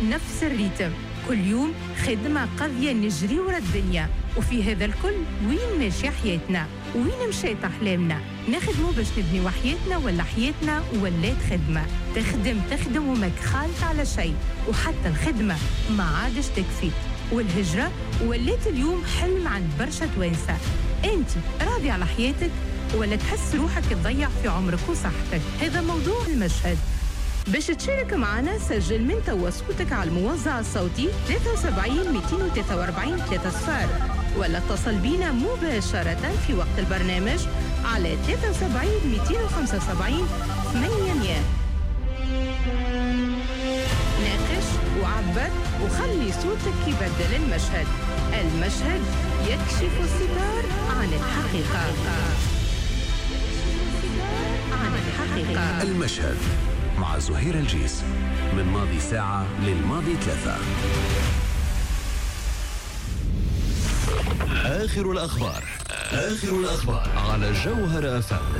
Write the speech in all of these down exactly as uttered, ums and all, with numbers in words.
بنفس الريتم، كل يوم خدمة قضية نجري ورا الدنيا. وفي هذا الكل وين ماشية حياتنا؟ وين مشيت أحلامنا؟ نخدموا باش نبني وحياتنا ولا حياتنا ولات خدمة؟ تخدم تخدم وماك خالط على شيء، وحتى الخدمة ما عادش تكفي، والهجرة ولات اليوم حلم عند برشا توانسة. انت راضي على حياتك ولا تحس روحك تضيع في عمرك وصحتك؟ هذا موضوع المشهد. باش تشارك معنا سجل من توا صوتك على الموزع الصوتي ثلاثة وسبعين مئتين وثلاثة وأربعين ثلاثة صفار، ولا اتصل بينا مباشرة في وقت البرنامج على ثلاثة وسبعين مئتين وخمسة وسبعين ثمانمئة. ناقش وعبر وخلي صوتك يبدل المشهد. المشهد يكشف الستار عن الحقيقة. عن الحقيقة. المشهد مع زهير الجيس، من ماضي ساعة للماضي ثلاثة. آخر الأخبار آخر الأخبار على جوهر أف أم.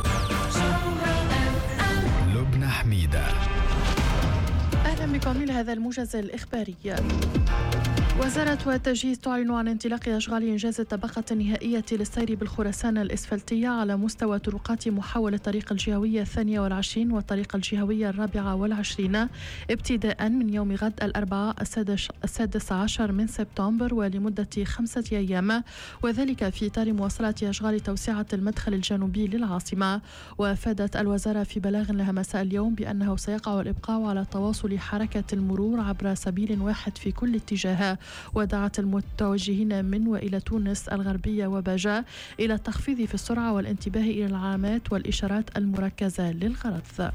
لبنى حميدة. أهلا بكم إلى هذا الموجز الإخباري. وزارة التجهيز تعلن عن انطلاق أشغال إنجاز الطبقة النهائية للسير بالخرسان الإسفلتية على مستوى طرقات محاولة الطريق الجهوية الثانية والعشرين والطريق الجهوية الرابعة والعشرين ابتداء من يوم غد الأربعاء السادس عشر من سبتمبر ولمدة خمسة أيام، وذلك في إطار مواصلة أشغال توسعة المدخل الجنوبي للعاصمة. وأفادت الوزارة في بلاغ لها مساء اليوم بأنه سيقع الإبقاء على تواصل حركة المرور عبر سبيل واحد في كل اتجاه، ودعت المتوجهين من وإلى تونس الغربية وباجا إلى التخفيض في السرعة والانتباه إلى العلامات والإشارات المركزة للغرض.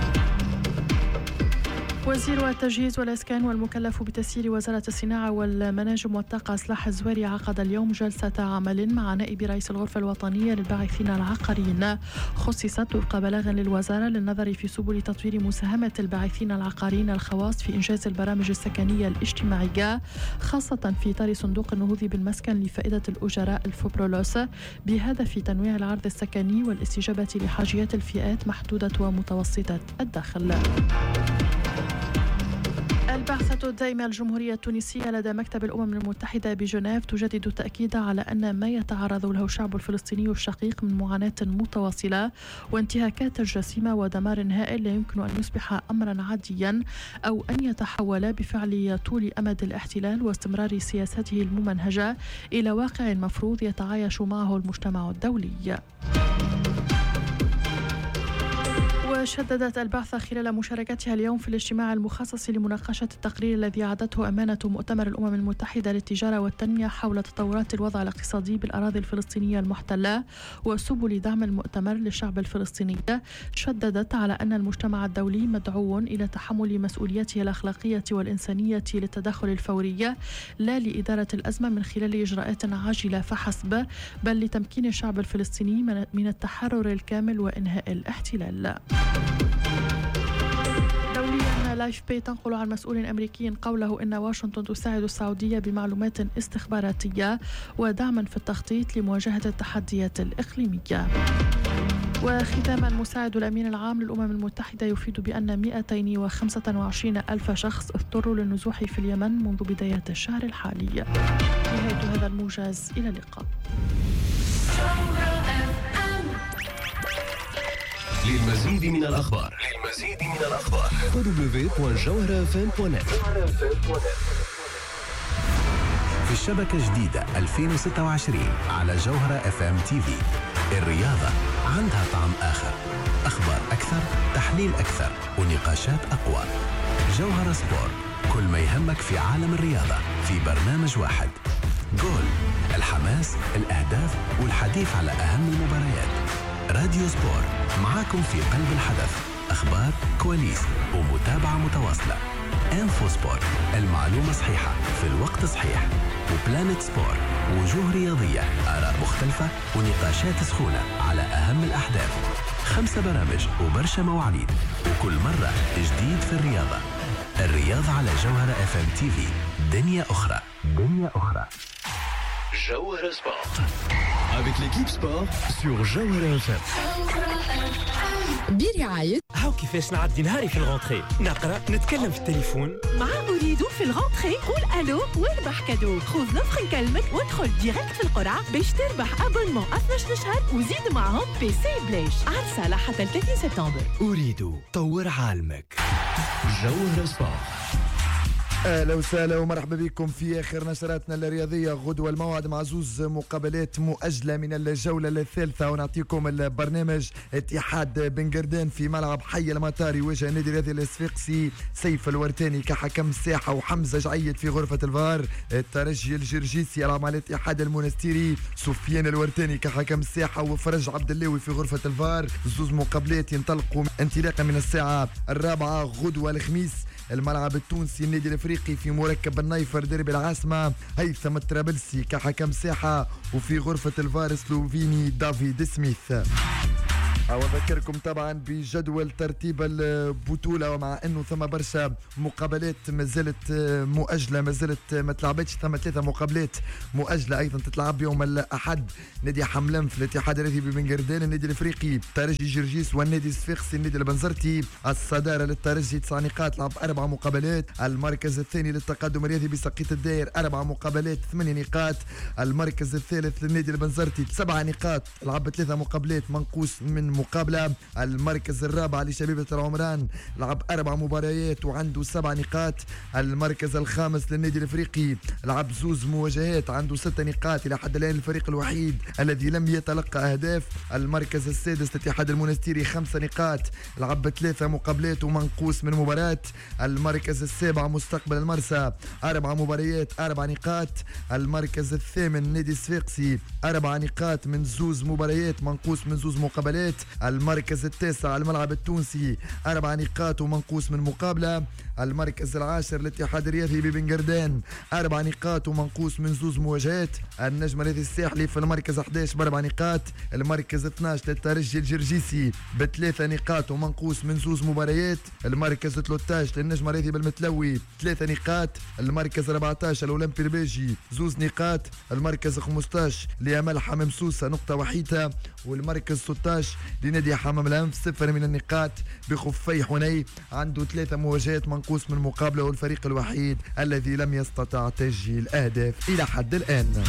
وزير التجهيز والإسكان والمكلف بتسيير وزارة الصناعة والمناجم والطاقة إصلاح الزواري عقد اليوم جلسة عمل مع نائب رئيس الغرفة الوطنية للباحثين العقاريين، خصصت وفق بلاغ للوزارة للنظر في سبل تطوير مساهمة الباحثين العقاريين الخواص في إنجاز البرامج السكنية الاجتماعية، خاصة في إطار صندوق النهوض بالمسكن لفائدة الأجراء الفوبرولوس، بهدف تنويع العرض السكني والاستجابة لحاجيات الفئات محدودة ومتوسطة الدخل. البعثة الدائمة الجمهورية التونسية لدى مكتب الأمم المتحدة بجنيف تجدد التأكيد على أن ما يتعرض له الشعب الفلسطيني الشقيق من معاناة متواصلة وانتهاكات جسيمة ودمار هائل لا يمكن أن يصبح أمرا عاديا أو أن يتحول بفعل طول أمد الاحتلال واستمرار سياسته الممنهجة إلى واقع مفروض يتعايش معه المجتمع الدولي. وشددت البعثة خلال مشاركتها اليوم في الاجتماع المخصص لمناقشة التقرير الذي أعدته أمانة مؤتمر الأمم المتحدة للتجارة والتنمية حول تطورات الوضع الاقتصادي بالأراضي الفلسطينية المحتلة وسبل دعم المؤتمر للشعب الفلسطيني، شددت على أن المجتمع الدولي مدعو إلى تحمل مسؤوليته الأخلاقية والإنسانية للتدخل الفوري لا لإدارة الأزمة من خلال إجراءات عاجلة فحسب، بل لتمكين الشعب الفلسطيني من التحرر الكامل وإنهاء الاحتلال. دوليا لايف بي تنقل عن مسؤول أمريكي قوله إن واشنطن تساعد السعودية بمعلومات استخباراتية ودعما في التخطيط لمواجهة التحديات الإقليمية. وختاما مساعد الأمين العام للأمم المتحدة يفيد بأن مئتين وخمسة وعشرين ألف شخص اضطروا للنزوح في اليمن منذ بداية الشهر الحالي. نهاية هذا الموجز، إلى اللقاء. للمزيد من الأخبار للمزيد من الأخبار دبليو دوت جوهر اف ام دوت نت. في الشبكة جديدة ألفين وستة وعشرين على جوهر اف ام تي في. الرياضة عندها طعم آخر، أخبار أكثر، تحليل أكثر، ونقاشات أقوى. جوهر سبور، كل ما يهمك في عالم الرياضة في برنامج واحد. جول، الحماس، الأهداف والحديث على أهم المباريات. راديو سبور، معاكم في قلب الحدث، أخبار، كواليس ومتابعة متواصلة. انفو سبور، المعلومة صحيحة في الوقت صحيح. وبلانت سبور، وجوه رياضية، آراء مختلفة ونقاشات سخونة على أهم الأحداث. خمسة برامج وبرشا مواعيد، وكل مرة جديد في الرياضة. الرياضة على جوهر اف ام تي في، دنيا أخرى دنيا أخرى. Jawhara Sport. Avec l'équipe sport sur Jawhara إف إم. برعاية هاو كيفاش نعدي نهاري في الغونتري، نقرا نتكلم في التليفون مع أريد في الغونتري. قول ألو واربح كادو. خذ لوفر نكلمك وادخل ديريكت في القرعة باش تربح أبونمون اثنا عشر شهر وزيد معهم بي سي بلاش. عرض صالة حتى ثلاثين سبتمبر. أريد طور عالمك. جوهرة سبورت. اهلا وسهلا ومرحبا بكم في اخر نشراتنا الرياضيه. غدوه الموعد مع زوز مقابلات مؤجله من الجوله الثالثه، ونعطيكم البرنامج. اتحاد بن قردان في ملعب حي المطار يواجه النادي الرياضي الصفاقسي، سيف الورتاني كحكم الساحه وحمزه جعيد في غرفه الفار. الترجي الجرجيسي يلعب مع الاتحاد المنستيري، سفيان الورتاني كحكم الساحه وفرج عبد اللاوي في غرفه الفار. زوز مقابلات ينطلقوا انطلاقا من الساعه الرابعه غدوه الخميس. الملعب التونسي النادي الافريقي في مركب النايفر درب العاصمه، هيثم الطرابلسي كحكم ساحه وفي غرفه الفار سلوفيني دافيد سميث. أو أذكركم طبعا بجدول ترتيب البطولة، ومع أنه ثم برشا مقابلات ما زالت مؤجلة، ما زالت ما تلعبتش. ثم ثلاثة مقابلات مؤجلة أيضا تتلعب يوم الأحد. نادي حملم في الاتحاد الرياضي ببن قردان، النادي الأفريقي ترجي جرجيس والنادي الصفاقسي النادي البنزرتي. الصدارة للترجي تسع نقاط، لعب أربع مقابلات. المركز الثاني للتقدم الرياضي بسقيط الداير أربع مقابلات ثمانية نقاط. المركز الثالث للنادي البنزرتي سبع نقاط، لعب ثلاثة مقابلات منقوص من مقابلة. المركز الرابع لشبيبة العمران لعب أربع مباريات وعنده سبع نقاط. المركز الخامس للنادي الأفريقي لعب زوز مواجهات عنده ست نقاط، إلى حد الآن الفريق الوحيد الذي لم يتلقى أهداف. المركز السادس للاتحاد المنستيري خمس نقاط، لعب ثلاثة مقابلات ومنقوص من مباراة. المركز السابع مستقبل المرسى أربع مباريات أربع نقاط. المركز الثامن نادي الصفاقسي أربع نقاط من زوز مباريات منقوص من زوز مقابلات. المركز التاسع الملعب التونسي أربع نقاط ومنقوص من مقابلة. المركز العاشر الاتحاد الرياضي ببن قردان أربع نقاط ومنقوص من زوز مواجهات. النجم الرياضي الساحلي في المركز أحد عشر بأربع نقاط. المركز اثنا عشر للترجي الجرجيسي بثلاثة نقاط ومنقوص من زوز مباريات. المركز ثلاثة عشر للنجم الرياضي بالمتلوي ثلاثة نقاط. المركز أربعة عشر الأولمبي الباجي زوز نقاط. المركز خمسة عشر لأمل حمام سوسة نقطة وحيدة. والمركز ستة عشر لنادي حمام الأنف صفر من النقاط. بخفي حني عنده ثلاثة مواجهات منقوص من مقابلة، والفريق الوحيد الذي لم يستطع تسجيل أهداف إلى حد الآن.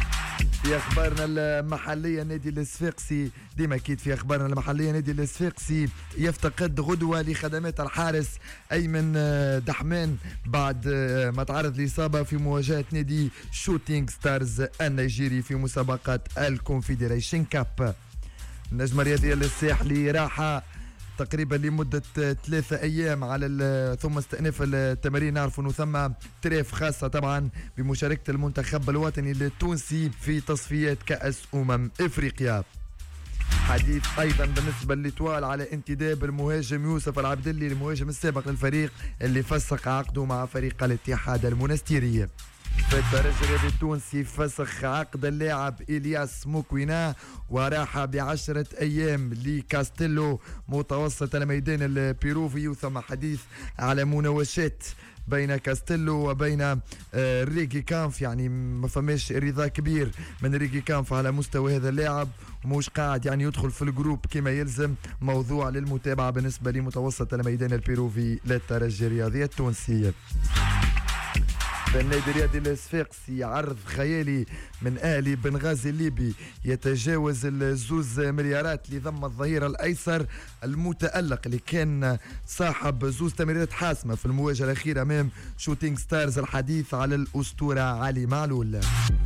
في أخبارنا المحلية نادي الصفاقسي، ديما أكيد في أخبارنا المحلية نادي الصفاقسي يفتقد غدوة لخدمات الحارس أيمن دحمان بعد ما تعرض لإصابة في مواجهة نادي شوتينغ ستارز النيجيري في مسابقة الكونفدريشن كاب. النجم الرياضي الساحلي راحة تقريبا لمدة ثلاثة أيام على ثم استئناف التمارين. نعرف أنه ثم تراف خاصة طبعا بمشاركة المنتخب الوطني التونسي في تصفيات كأس أمم إفريقيا. حديث أيضا بالنسبة للإطوال على انتداب المهاجم يوسف العبدلي، المهاجم السابق للفريق اللي فسخ عقده مع فريق الاتحاد المنستيري. في الترجي الرياضي التونسي فسخ عقد اللاعب إلياس موكوينا وراح بعشرة أيام لكاستيلو متوسط الميدان البيروفي. وثم حديث على مناوشات بين كاستيلو وبين آه ريكي كانف، يعني ما فماش رضا كبير من ريكي كانف على مستوى هذا اللاعب، ومش قاعد يعني يدخل في الجروب كما يلزم. موضوع للمتابعة بالنسبة لمتوسط الميدان البيروفي للترجي الرياضي التونسي. النادي الرياضي الصفاقسي عرض خيالي من اهلي بنغازي الليبي يتجاوز الزوز مليارات لضم الظهير الايسر المتالق اللي كان صاحب زوز تمريرات حاسمه في المواجهه الاخيره امام شوتينغ ستارز. الحديث على الاسطوره علي معلول.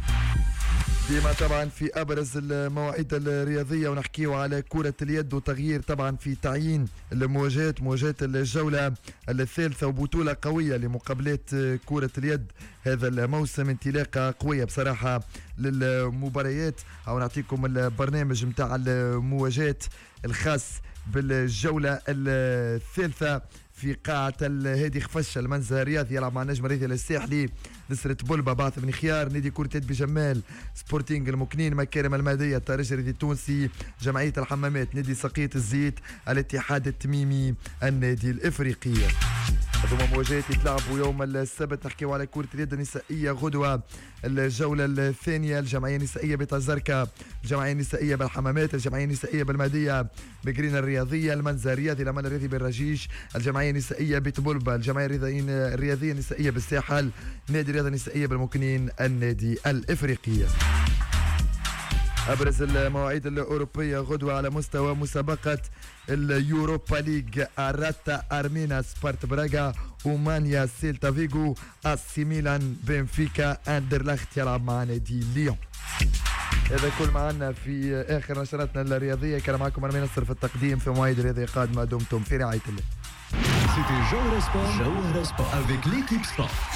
ديما طبعا في ابرز المواعيد الرياضيه ونحكيو على كره اليد وتغيير طبعا في تعيين المواجهات، مواجهات الجوله الثالثه وبطوله قويه لمقابلات كره اليد هذا الموسم. انطلاقه قويه بصراحه للمباريات. او نعطيكم البرنامج نتاع المواجهات الخاص بالجوله الثالثه في قاعة الهادي خفشة المنزه الرياضي. يلعب مع النجم الرياضي الساحلي نصرة بولبا بعث بن خيار، نادي كرة يد بجمال، سبورتينغ المكنين، مكارم المادية، الترجي الرياضي التونسي، جمعية الحمامات، نادي سقيط الزيت، الاتحاد التميمي، النادي الافريقي. هذوما مواجهات يتلعبوا يوم السبت. نحكيو على كرة اليد النسائية غدوة الجولة الثانية، الجمعية النسائية بتزركة، الجمعية النسائية بالحمامات، الجمعية النسائية بالمهدية بقرينة الرياضية، المنزل الرياضي العمل الرياضي بالرجيج، الجمعية النسائية بتبلبة، الجمعية الرياضية النسائية بالساحل، نادي الرياضة النسائية بالمكنين، النادي الإفريقي. أبرز المواعيد الأوروبية غدوة على مستوى مسابقة اليوروبا ليج: أراتا أرمينا سبارت براغا، أومانيا سيلتا فيغو، أسي ميلان بنفيكا، أندرلخت يلعب مع نادي ليون. هذا كل معنا في آخر نشراتنا الرياضية. كان معكم أرمين نصر في التقديم. في مواعيد رياضية قادمة دمتم في رعاية الله. C'était Jawara Sport, Jawara Sport avec l'équipe sport.